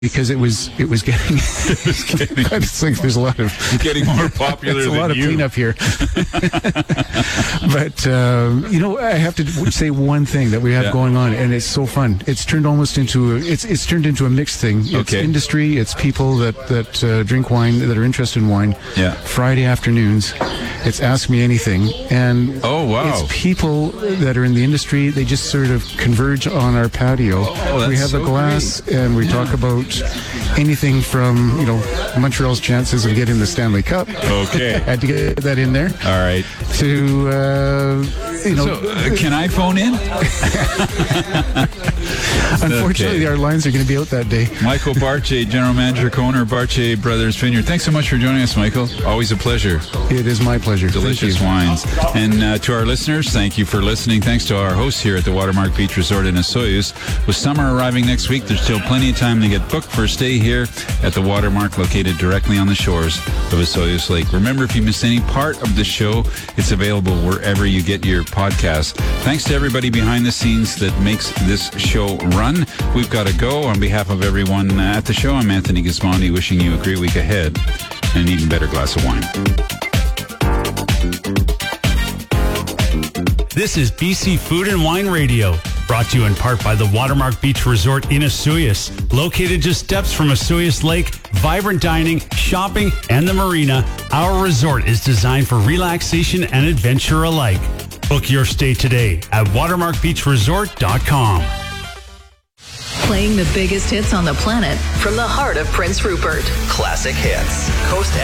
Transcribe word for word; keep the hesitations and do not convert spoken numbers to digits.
because it was it was getting, it was getting I just think there's a lot of getting more popular than you. A lot of you. cleanup here. But uh, you know, I have to say one thing that we have yeah. going on, and it's so fun. It's turned almost into a, it's it's turned into a mixed thing. It's okay. industry. It's people that that uh, drink wine, that are interested in wine. Yeah. Friday afternoons, it's Ask Me Anything, and oh wow, it's people that are in the industry. They just sort of converge on our patio. Oh, we have so a glass, great. and we yeah. talk about anything from, you know, Montreal's chances of getting the Stanley Cup. Okay. Had to get that in there. All right. To, uh, you know. So, uh, can I phone in? Unfortunately, okay. our lines are going to be out that day. Michael Barche, General Manager, co-owner of Barche Brothers Vineyard. Thanks so much for joining us, Michael. Always a pleasure. It is my pleasure. Delicious wines. And uh, to our listeners, thank you for listening. Thanks to our hosts here at the Watermark Beach Resort in Osoyoos. With summer arriving next week, there's still plenty of time to get booked for a stay here at the Watermark, located directly on the shores of Osoyoos Lake. Remember, if you missed any part of the show, it's available wherever you get your podcast. Thanks to everybody behind the scenes that makes this show run. We've got to go. On behalf of everyone at the show, I'm Anthony Gismondi, wishing you a great week ahead and an even better glass of wine. This is B C Food and Wine Radio, brought to you in part by the Watermark Beach Resort in Osoyoos. Located just steps from Osoyoos Lake, vibrant dining, shopping, and the marina, our resort is designed for relaxation and adventure alike. Book your stay today at watermark beach resort dot com. Playing the biggest hits on the planet from the heart of Prince Rupert. Classic hits. Coast